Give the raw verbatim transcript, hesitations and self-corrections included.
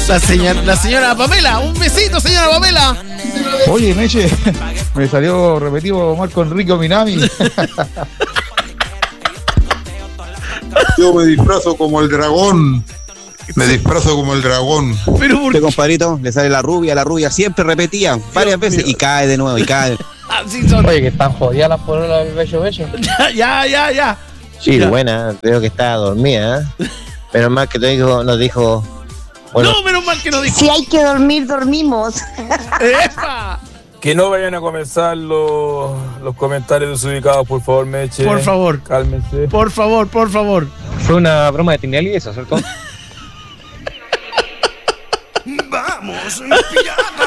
La señora, la señora Pamela, un besito, señora Pamela. Oye, Meche, me salió repetido Marco Enrique Minami. Yo me disfrazo como el dragón. Me disfrazo como el dragón. Pero por Este compadrito, le sale la rubia, la rubia siempre repetía varias veces y cae de nuevo y cae. así son. Oye, que están jodidas las pololas del Becho Becho. Ya, ya, ya, ya. Sí, Ya. buena, creo que estaba dormida, ¿eh? Menos mal que te dijo, nos dijo. Bueno, No, menos mal que no dijo. Si hay que dormir, dormimos. ¡Epa! Que no vayan a comenzar los, los comentarios desubicados, por favor, Meche. Por favor. Cálmense. Por favor, por favor. Fue una broma de Tinelli eso, ¿cierto? Vamos, pirata.